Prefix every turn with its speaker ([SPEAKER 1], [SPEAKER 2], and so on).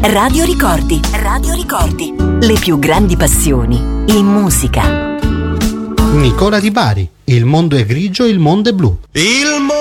[SPEAKER 1] Radio Ricordi. Radio Ricordi. Le più grandi passioni in musica.
[SPEAKER 2] Nicola Di Bari. Il mondo è grigio, il mondo è blu.